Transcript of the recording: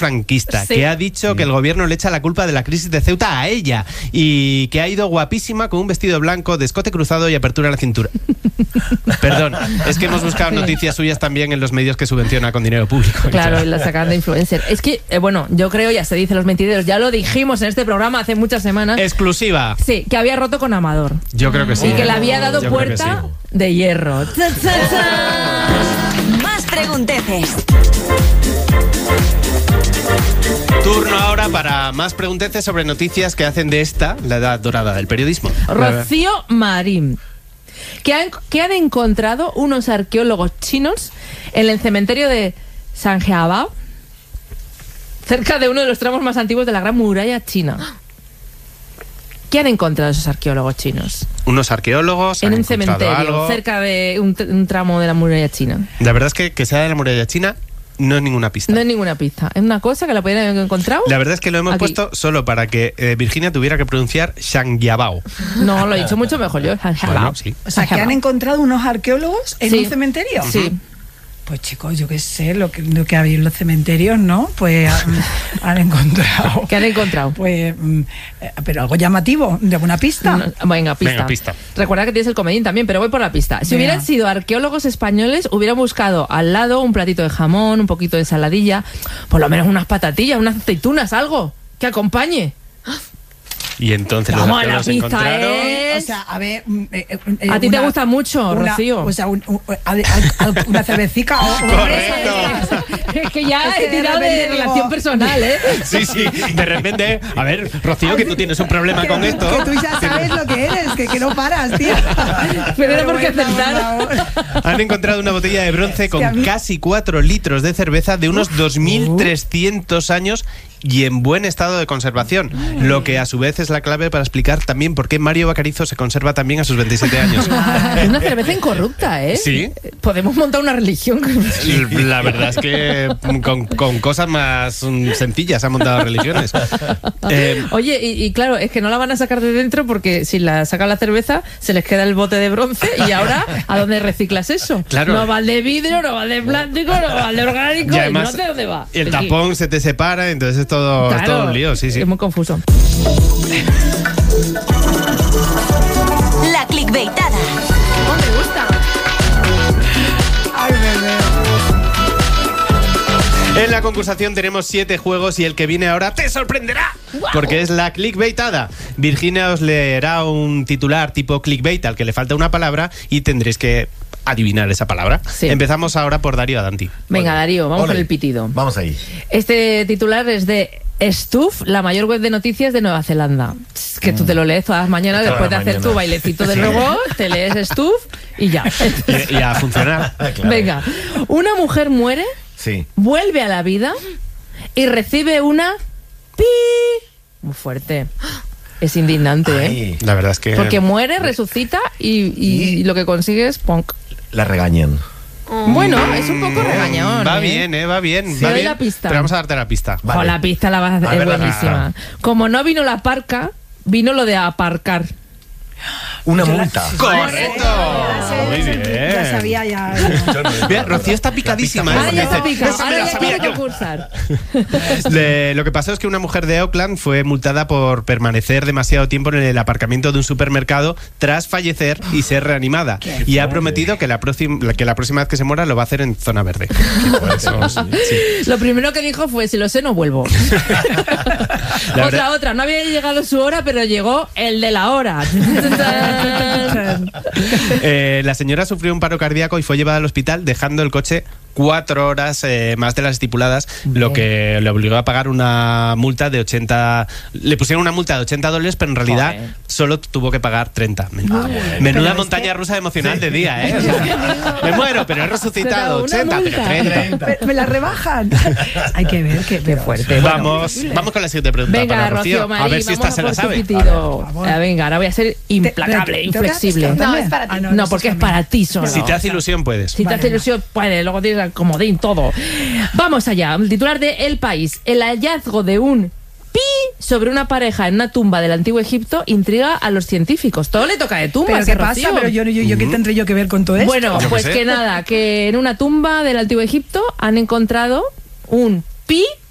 franquista, Sí. que ha dicho que el gobierno le echa la culpa de la crisis de Ceuta a ella y que ha ido guapísima con un vestido blanco de escote cruzado y apertura a la cintura. Perdón, es que hemos buscado noticias suyas también en los medios que subvenciona con dinero público. Claro, y la sacan de influencer. Es que, bueno, yo creo, ya se dice los mentideros, ya lo dijimos en este programa hace muchas semanas. Exclusiva. Sí, que había roto con Amador. Yo creo que sí. Y que le había dado Yo creo que puerta sí. de hierro. ¡Cha, cha, cha! Más pregunteces. Turno ahora para más pregunteces sobre noticias que hacen de esta la edad dorada del periodismo. Rocío Marín. Que han encontrado unos arqueólogos chinos en el cementerio de Sanjiabao, cerca de uno de los tramos más antiguos de la Gran Muralla China. ¿Qué han encontrado esos arqueólogos chinos? Unos arqueólogos En han un encontrado cementerio, algo. cerca de un tramo de la muralla china. La verdad es que sea de la muralla china no es ninguna pista. No es ninguna pista. Es una cosa que la podrían haber encontrado. La verdad es que lo hemos aquí. puesto solo para que Virginia tuviera que pronunciar Shangyabao. No, lo he dicho mucho mejor yo. Bueno, sí. O sea, que han encontrado unos arqueólogos en Sí. un cementerio. Sí. Pues chicos, yo qué sé, lo que había en los cementerios, ¿no? Pues han encontrado. ¿Qué han encontrado? Pues, pero algo llamativo, de alguna pista. No, venga, pista. Venga, pista. Recuerda que tienes el comodín también, pero voy por la pista. Si Venga. hubieran sido arqueólogos españoles, hubieran buscado al lado un platito de jamón, un poquito de ensaladilla, por lo menos unas patatillas, unas aceitunas, algo que acompañe. Y entonces los Vamos, la arqueólogos pista encontraron... O sea, a ver. A ti te gusta mucho, Rocío. O sea, una cervecica. Correcto. Es que ya Es que he de tirado de repente digo- relación personal, ¿eh? Sí, sí, de repente... A ver, Rocío, que tú tienes un problema con esto. Que tú ya sabes lo que eres, que no paras, tío. Pero era porque bueno, acertar. por favor. Han encontrado una botella de bronce que a con mí- casi 4 litros de cerveza de unos 2.300 años y en buen estado de conservación, lo que a su vez es la clave para explicar también por qué Mario Bacarizo se conserva también a sus 27 años. Es una cerveza incorrupta, ¿eh? Sí. Podemos montar una religión. La verdad es que con cosas más sencillas han montado religiones. Oye, y claro, es que no la van a sacar de dentro porque si la sacan la cerveza se les queda el bote de bronce y ahora ¿a dónde reciclas eso? Claro. No va el de vidrio, no va el de plástico, no va el de orgánico, Y y además no sé dónde va. el Es que- tapón se te separa, entonces es todo, Claro, es todo un lío, sí, sí. Es muy confuso. La clickbaitada. Oh, me gusta. Ay, bebé. En la concursación tenemos 7 juegos y el que viene ahora te sorprenderá, porque es la clickbaitada. Virginia os leerá un titular tipo clickbait al que le falta una palabra y tendréis que adivinar esa palabra. Sí. Empezamos ahora por Darío Adanti. Venga, Darío, vamos Ole. con el pitido. Vamos ahí. Este titular es de Stuff, la mayor web de noticias de Nueva Zelanda. Que tú te lo lees todas las mañanas Todas después de las hacer tu mañanas. bailecito del robot, te lees Stuff y ya. Y a funcionar. Claro. Venga, una mujer muere, Sí. vuelve a la vida y recibe una pi. Muy fuerte. Es indignante, ¿eh? Ay, La verdad es que... Porque muere, resucita y lo que consigue es punk. la regañan. Bueno, es un poco regañón. Va ¿eh? bien, va bien. Sí, va doy bien. la pista. Pero vamos a darte la pista. Vale. Jo, la pista la vas a hacer, A es ver la buenísima. Como no vino la parca, vino lo de aparcar. Una multa. ¡Correcto! Muy bien. Ya sabía, ya. Mira, Rocío está picadísima. Ahora ¿eh? ya está Dice, picado, "Esa me ahora la ya sabía quiere yo". concursar. Lo que pasó es que una mujer de Auckland fue multada por permanecer demasiado tiempo en el aparcamiento de un supermercado tras fallecer y ser reanimada. Y ha prometido que la próxima vez que se muera lo va a hacer en zona verde. Por eso, sí. Lo primero que dijo fue, si lo sé, no vuelvo. La verdad- Otra, no había llegado su hora, pero llegó el de la hora. La señora sufrió un paro cardíaco y fue llevada al hospital dejando el coche 4 horas más de las estipuladas, lo que le obligó a pagar una multa de 80. Le pusieron una multa de $80, pero en realidad Joder. solo tuvo que pagar 30. Menuda Pero es montaña rusa emocional de día, ¿eh? O sea, me muero, pero he resucitado. Pero una 80, pero multa. 30. Me la rebajan. Hay que ver qué fuerte. Vamos con la siguiente pregunta Venga, para Rocío. Rocío Marí, A ver si vamos esta se a la por tu sabe. pitido. Vamos. Venga, ahora voy a ser implacable, Te- te- inflexible. te- te- No, te- es para ti. Ah, no, No, eso porque es es para ti solo. Si te hace ilusión, puedes. Si te hace Vale. ilusión, puede, luego tienes el comodín, todo. Vamos allá, el titular de El País. El hallazgo de un pi sobre una pareja en una tumba del antiguo Egipto intriga a los científicos. Todo le toca de tumbas, Pero qué pasa, Rocío. pero yo ¿qué tendré yo que ver con todo esto? Bueno, Yo pues qué sé. que nada, que en una tumba del antiguo Egipto han encontrado un pi